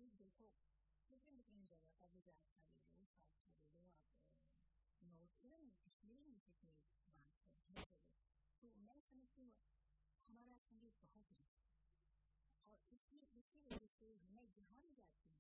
अभी देखो different different जगह का गुजरात का ले लो, साउथ का ले लो, आप नॉर्थ इवन कश्मीरी म्यूजिक में डांस है हर जगह। तो मैं समझती हूँ हमारा संगीत बहुत है और इसी वजह से मैं जहाँ भी जाती हूँ